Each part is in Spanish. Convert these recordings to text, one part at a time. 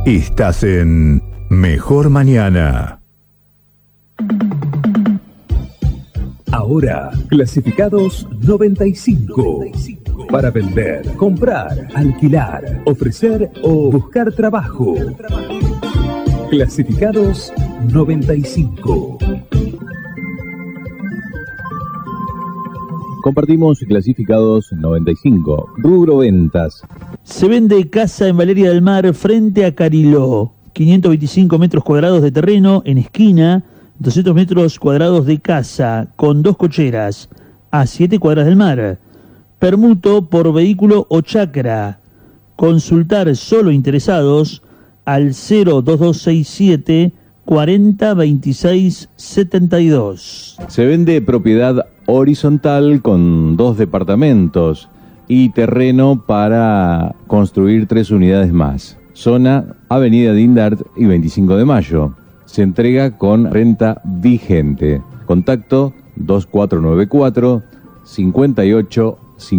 Estás en Mejor Mañana. Ahora, clasificados 95. Para vender, comprar, alquilar, ofrecer o buscar trabajo. Clasificados 95. Compartimos clasificados 95. Rubro ventas. Se vende casa en Valeria del Mar frente a Cariló. 525 metros cuadrados de terreno en esquina, 200 metros cuadrados de casa con 2 cocheras a 7 cuadras del mar. Permuto por vehículo o chacra. Consultar solo interesados al 02267 40 26 72. Se vende propiedad horizontal con 2 departamentos y terreno para construir 3 unidades más. Zona Avenida Dindart y 25 de Mayo. Se entrega con renta vigente. Contacto 2494 58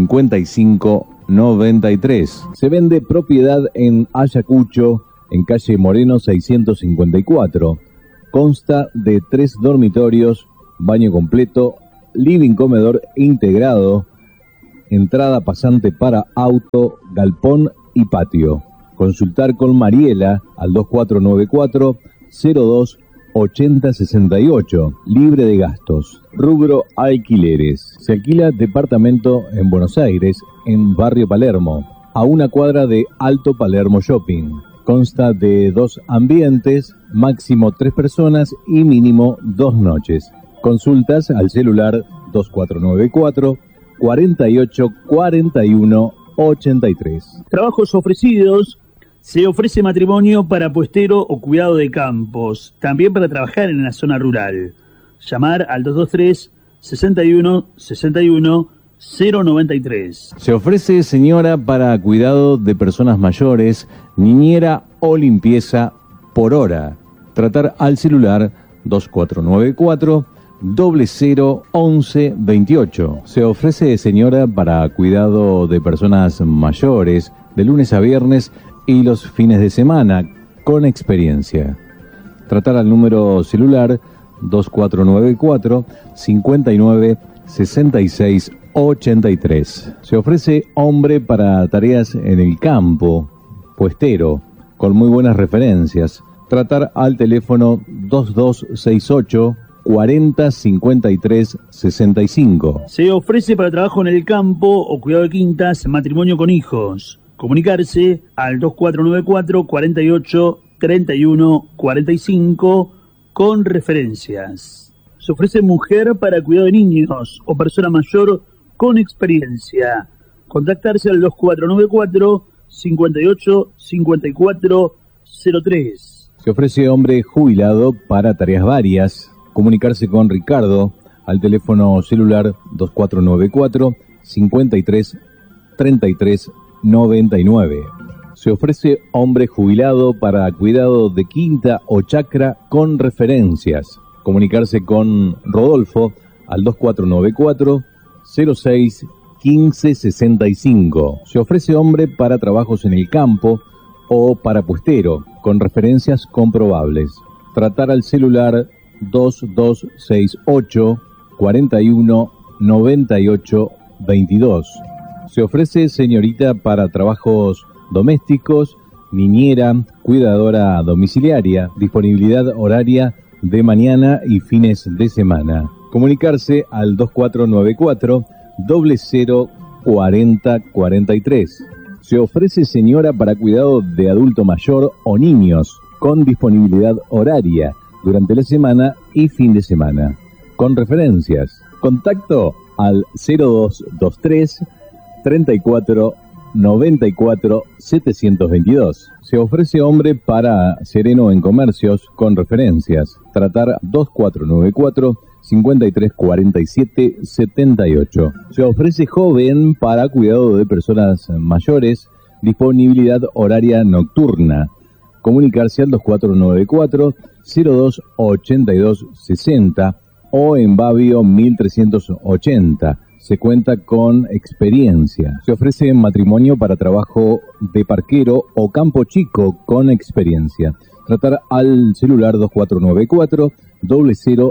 55 93. Se vende propiedad en Ayacucho, en calle Moreno 654. Consta de 3 dormitorios, baño completo, living comedor integrado, entrada pasante para auto, galpón y patio. Consultar con Mariela al 2494 02 8068, libre de gastos. Rubro alquileres. Se alquila departamento en Buenos Aires, en Barrio Palermo, a 1 cuadra de Alto Palermo Shopping. Consta de 2 ambientes, máximo 3 personas y mínimo 2 noches. Consultas al celular 2494 48 41 83. Trabajos ofrecidos. Se ofrece matrimonio para puestero o cuidado de campos, también para trabajar en la zona rural. Llamar al 223 61 61 093. Se ofrece señora para cuidado de personas mayores, niñera o limpieza por hora. Tratar al celular 2494 00 11 28. Se ofrece señora para cuidado de personas mayores de lunes a viernes y los fines de semana, con experiencia. Tratar al número celular 2494 59 66 83. Se ofrece hombre para tareas en el campo, puestero, con muy buenas referencias. Tratar al teléfono 2268 40 53 65. Se ofrece para trabajo en el campo o cuidado de quintas, matrimonio con hijos. Comunicarse al 2494 48 31 45 con referencias. Se ofrece mujer para cuidado de niños o persona mayor con experiencia. Contactarse al 2494 58 54 03. Se ofrece hombre jubilado para tareas varias. Comunicarse con Ricardo al teléfono celular 2494 53 33 99. Se ofrece hombre jubilado para cuidado de quinta o chacra con referencias. Comunicarse con Rodolfo al 2494 06 15 65. Se ofrece hombre para trabajos en el campo o para puestero con referencias comprobables. Tratar al celular 2268 41 98 22. Se ofrece señorita para trabajos domésticos, niñera, cuidadora domiciliaria, disponibilidad horaria de mañana y fines de semana. Comunicarse al 2494 00 40 43. Se ofrece señora para cuidado de adulto mayor o niños, con disponibilidad horaria durante la semana y fin de semana. Con referencias. Contacto al 0223 34 94 722. Se ofrece hombre para sereno en comercios con referencias. Tratar 2494 53 47 78. Se ofrece joven para cuidado de personas mayores, disponibilidad horaria nocturna. Comunicarse al 2494 02 82 60 o en Babio 1380. se cuenta con experiencia. Se ofrece matrimonio para trabajo de parquero o campo chico con experiencia. Tratar al celular 2494 00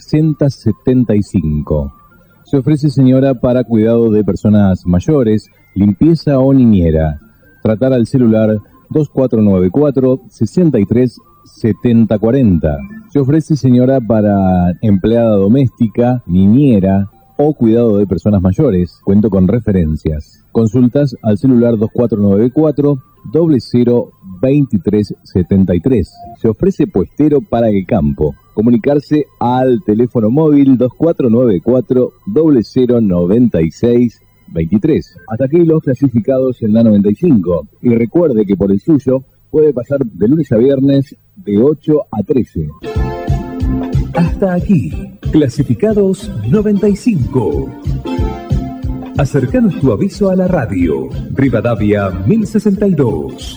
6075. Se ofrece señora para cuidado de personas mayores, limpieza o niñera. Tratar al celular 2494 63 7040. Se ofrece señora para empleada doméstica, niñera o cuidado de personas mayores. Cuento con referencias. Consultas al celular 2494 00 2373. Se ofrece puestero para el campo. Comunicarse al teléfono móvil 2494 00 96 23. Hasta aquí los clasificados en la 95. Y recuerde que por el suyo puede pasar de lunes a viernes de 8 a 13. Hasta aquí, clasificados 95. Acercanos tu aviso a la radio. Rivadavia 1062.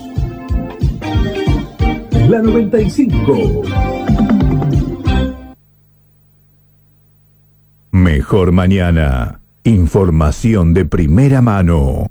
La 95. Mejor mañana. Información de primera mano.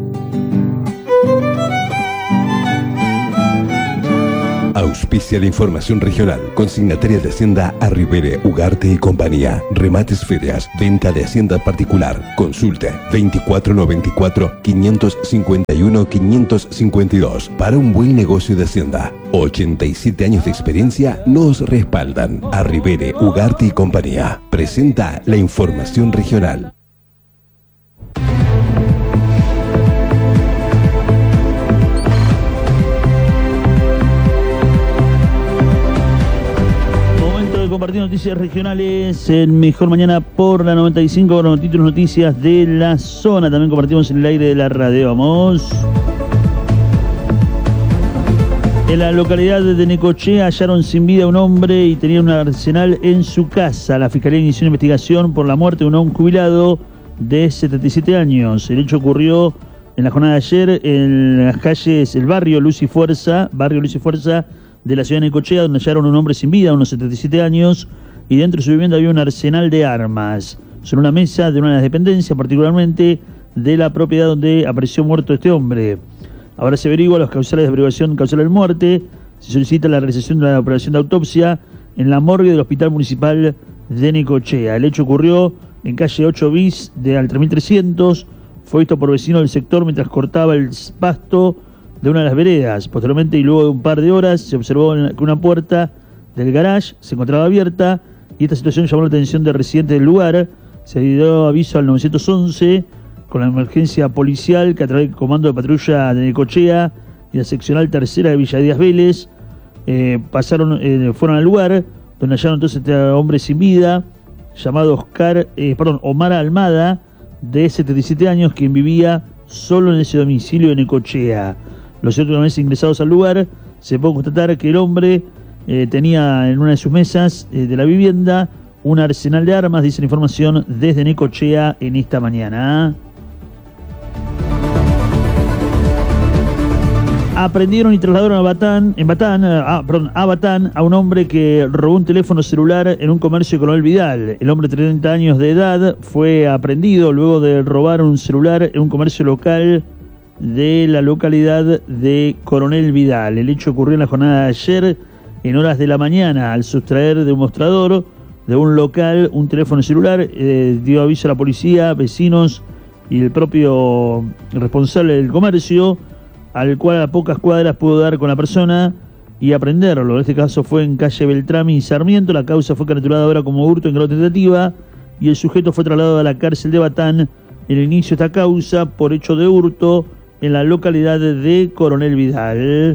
Auspicia la información regional. Consignataria de Hacienda Arribere, Ugarte y compañía. Remates, ferias, venta de hacienda particular. Consulte 2494 551 552. Para un buen negocio de hacienda. 87 años de experiencia nos respaldan. Arribere, Ugarte y compañía. Presenta la información regional. Compartir noticias regionales en Mejor Mañana por la 95, con los títulos noticias de la zona. También compartimos en el aire de la radio. Vamos. En la localidad de Necochea hallaron sin vida a un hombre y tenía un arsenal en su casa. La Fiscalía inició una investigación por la muerte de un hombre jubilado de 77 años. El hecho ocurrió en la jornada de ayer en las calles, el barrio Luz y Fuerza de la ciudad de Necochea, donde hallaron un hombre sin vida, unos 77 años, y dentro de su vivienda había un arsenal de armas. Sobre una mesa de una de las dependencias, particularmente de la propiedad donde apareció muerto este hombre. Ahora se averigua los causales de privación causal de muerte. Se solicita la realización de la operación de autopsia en la morgue del Hospital Municipal de Necochea. El hecho ocurrió en calle 8 bis de al 3300. Fue visto por vecinos del sector mientras cortaba el pasto de una de las veredas. Posteriormente y luego de un par de horas se observó que una puerta del garage se encontraba abierta y esta situación llamó la atención de residentes del lugar. Se dio aviso al 911 con la emergencia policial que a través del comando de patrulla de Necochea y la seccional tercera de Villa Díaz Vélez fueron al lugar donde hallaron entonces este hombre sin vida llamado Omar Almada, de 77 años, quien vivía solo en ese domicilio de Necochea. Los cierto, una vez ingresados al lugar, se puede constatar que el hombre tenía en una de sus mesas de la vivienda un arsenal de armas, dice la información desde Necochea en esta mañana. Aprendieron y trasladaron a Batán a un hombre que robó un teléfono celular en un comercio de Coronel Vidal. El hombre de 30 años de edad fue aprehendido luego de robar un celular en un comercio local de la localidad de Coronel Vidal. El hecho ocurrió en la jornada de ayer, en horas de la mañana, al sustraer de un mostrador de un local un teléfono celular. Dio aviso a la policía, vecinos y el propio responsable del comercio, al cual a pocas cuadras pudo dar con la persona y aprenderlo. En este caso fue en calle Beltrami y Sarmiento. La causa fue capturada ahora como hurto en grado de tentativa y el sujeto fue trasladado a la cárcel de Batán. En el inicio de esta causa por hecho de hurto en la localidad de Coronel Vidal.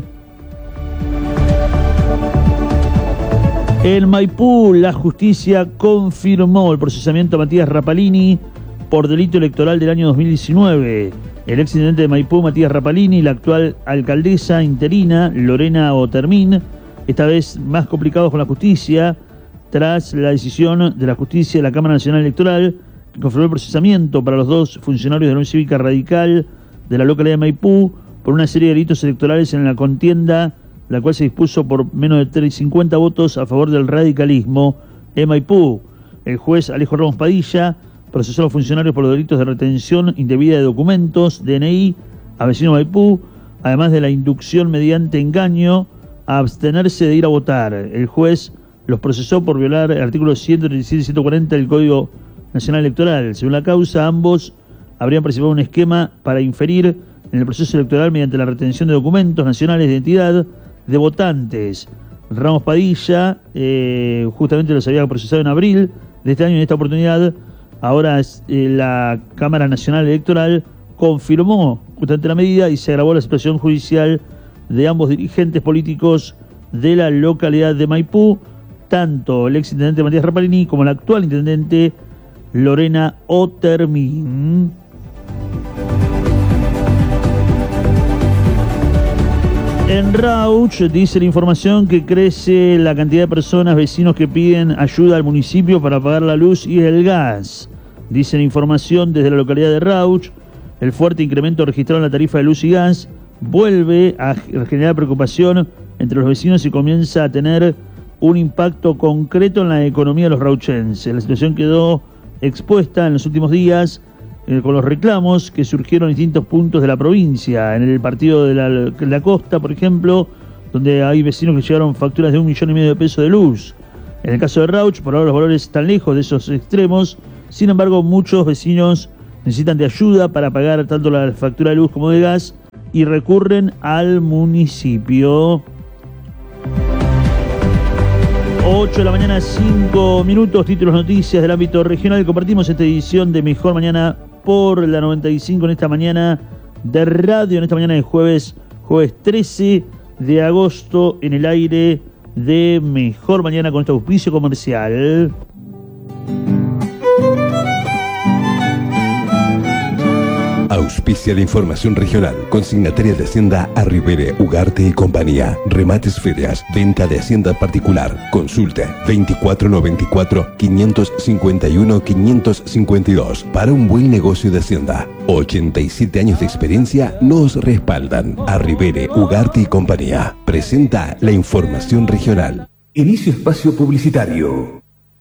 En Maipú, la justicia confirmó el procesamiento a Matías Rapalini por delito electoral del año 2019. El exintendente de Maipú, Matías Rapalini, y la actual alcaldesa interina, Lorena Otermín, esta vez más complicados con la justicia, tras la decisión de la justicia de la Cámara Nacional Electoral, que confirmó el procesamiento para los dos funcionarios de la Unión Cívica Radical de la localidad de Maipú por una serie de delitos electorales en la contienda, la cual se dispuso por menos de 50 votos a favor del radicalismo en Maipú. El juez Alejo Ramos Padilla procesó a los funcionarios por los delitos de retención indebida de documentos, DNI, a vecino Maipú, además de la inducción mediante engaño a abstenerse de ir a votar. El juez los procesó por violar el artículo 137 y 140 del Código Nacional Electoral. Según la causa, ambos habrían participado en un esquema para inferir en el proceso electoral mediante la retención de documentos nacionales de identidad de votantes. Ramos Padilla justamente los había procesado en abril de este año. En esta oportunidad, ahora la Cámara Nacional Electoral confirmó justamente la medida y se agravó la situación judicial de ambos dirigentes políticos de la localidad de Maipú, tanto el exintendente Matías Rapalini como la actual intendente Lorena Otermin. En Rauch dice la información que crece la cantidad de personas, vecinos que piden ayuda al municipio para pagar la luz y el gas. Dice la información desde la localidad de Rauch, el fuerte incremento registrado en la tarifa de luz y gas vuelve a generar preocupación entre los vecinos y comienza a tener un impacto concreto en la economía de los rauchenses. La situación quedó expuesta en los últimos días con los reclamos que surgieron en distintos puntos de la provincia. En el partido de la costa, por ejemplo, donde hay vecinos que llevaron facturas de 1,5 millones de pesos de luz. En el caso de Rauch, por ahora los valores están lejos de esos extremos. Sin embargo, muchos vecinos necesitan de ayuda para pagar tanto la factura de luz como de gas y recurren al municipio. 8 de la mañana, 5 minutos, títulos, noticias del ámbito regional. Compartimos esta edición de Mejor Mañana por la 95 en esta mañana de radio, en esta mañana de jueves 13 de agosto, en el aire de Mejor Mañana con este auspicio comercial. Auspicia la información regional. Consignataria de Hacienda Arribere, Ugarte y Compañía. Remates Ferias. Venta de Hacienda particular. Consulte 2494-551-552. Para un buen negocio de Hacienda. 87 años de experiencia nos respaldan. Arribere, Ugarte y Compañía. Presenta la información regional. Inicio espacio publicitario.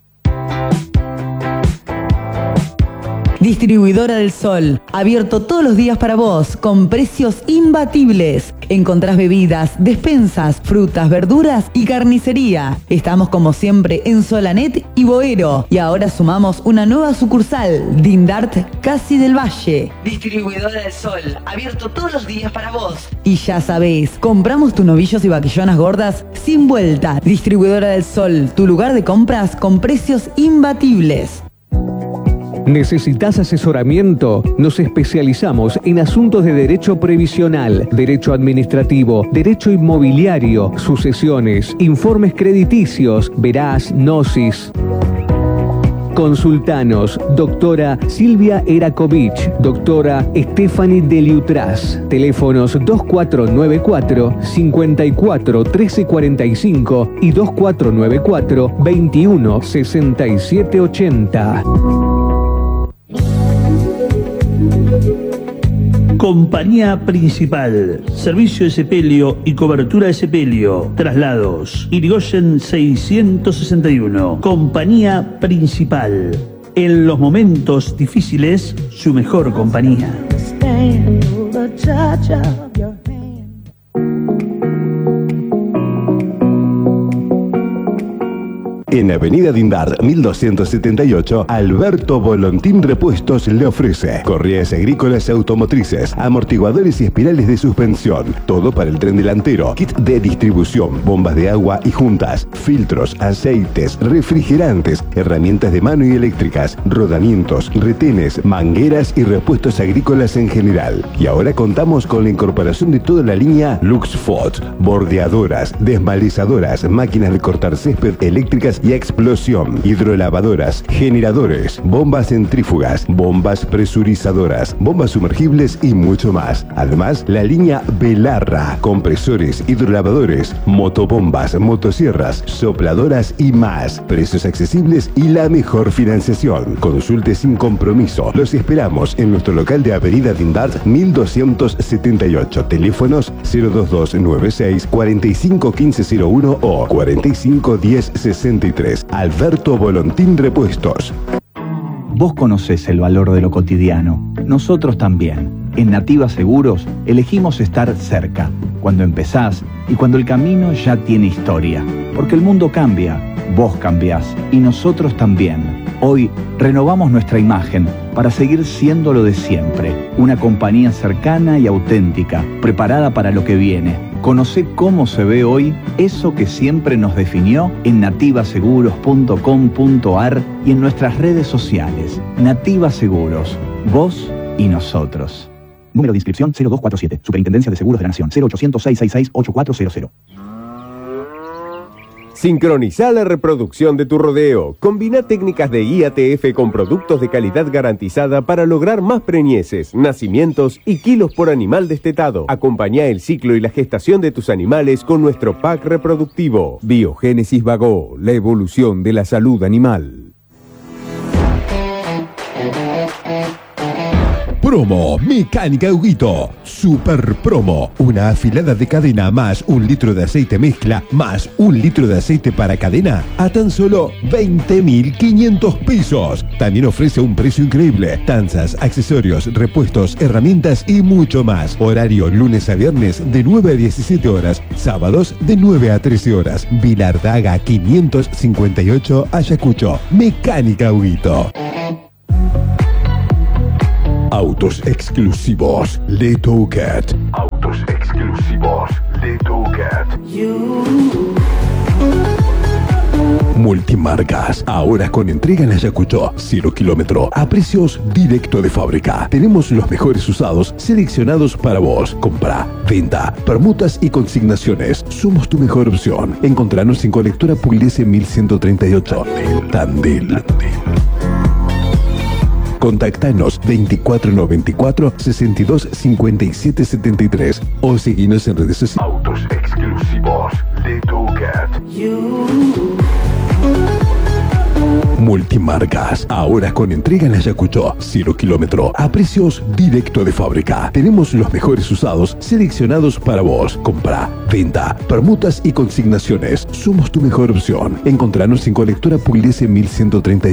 Distribuidora del Sol, abierto todos los días para vos, con precios imbatibles. Encontrás bebidas, despensas, frutas, verduras y carnicería. Estamos como siempre en Solanet y Boero. Y ahora sumamos una nueva sucursal, Dindart, Casi del Valle. Distribuidora del Sol, abierto todos los días para vos. Y ya sabés, compramos tus novillos y vaquillonas gordas sin vuelta. Distribuidora del Sol, tu lugar de compras con precios imbatibles. ¿Necesitas asesoramiento? Nos especializamos en asuntos de derecho previsional, derecho administrativo, derecho inmobiliario, sucesiones, informes crediticios, verás, gnosis. Consultanos, doctora Silvia Erakovich, doctora Stephanie Deliutras. Teléfonos 2494-541345 y 2494-216780. Compañía Principal, servicio de sepelio y cobertura de sepelio, traslados, Irigoyen 661. Compañía Principal, en los momentos difíciles, su mejor compañía. En Avenida Dindart, 1278, Alberto Volontín Repuestos le ofrece correas agrícolas automotrices, amortiguadores y espirales de suspensión, todo para el tren delantero, kit de distribución, bombas de agua y juntas, filtros, aceites, refrigerantes, herramientas de mano y eléctricas, rodamientos, retenes, mangueras y repuestos agrícolas en general. Y ahora contamos con la incorporación de toda la línea Luxfot, bordeadoras, desmalizadoras, máquinas de cortar césped eléctricas y explosión, hidrolavadoras, generadores, bombas centrífugas, bombas presurizadoras, bombas sumergibles y mucho más. Además, la línea Belarra, compresores, hidrolavadores, motobombas, motosierras, sopladoras y más. Precios accesibles y la mejor financiación. Consulte sin compromiso. Los esperamos en nuestro local de Avenida Dindart 1278. Teléfonos 02296 451501 o 451063. Alberto Volontín Repuestos. Vos conocés el valor de lo cotidiano, nosotros también. En Nativa Seguros elegimos estar cerca, cuando empezás y cuando el camino ya tiene historia. Porque el mundo cambia, vos cambiás y nosotros también. Hoy renovamos nuestra imagen para seguir siendo lo de siempre. Una compañía cercana y auténtica, preparada para lo que viene. Conocé cómo se ve hoy eso que siempre nos definió en nativaseguros.com.ar y en nuestras redes sociales. Nativa Seguros, vos y nosotros. Número de inscripción 0247. Superintendencia de Seguros de la Nación. 0800-666-8400. Sincroniza la reproducción de tu rodeo. Combina técnicas de IATF con productos de calidad garantizada para lograr más preñeces, nacimientos y kilos por animal destetado. Acompaña el ciclo y la gestación de tus animales con nuestro pack reproductivo. Biogénesis Vago, la evolución de la salud animal. Promo Mecánica Huguito. Super promo. Una afilada de cadena más 1 litro de aceite mezcla más 1 litro de aceite para cadena a tan solo 20.500 pesos. También ofrece un precio increíble. Tanzas, accesorios, repuestos, herramientas y mucho más. Horario lunes a viernes de 9 a 17 horas. Sábados de 9 a 13 horas. Vilardaga 558 Ayacucho. Mecánica Huguito. Autos exclusivos Letouket. Autos exclusivos Letouket. Multimarcas, ahora con entrega en Ayacucho, 0 kilómetro, a precios directo de fábrica. Tenemos los mejores usados seleccionados para vos. Compra, venta, permutas y consignaciones. Somos tu mejor opción. Encontranos en Colectora Pugliese 1138. Tandil. Contactanos 2494 62 57 73 o seguinos en redes sociales. Autos exclusivos Letouket. Multimarcas, ahora con entrega en Ayacucho, 0 kilómetro, a precios directo de fábrica. Tenemos los mejores usados seleccionados para vos. Compra, venta, permutas y consignaciones. Somos tu mejor opción. Encontranos en Colectora Pugliese 1138.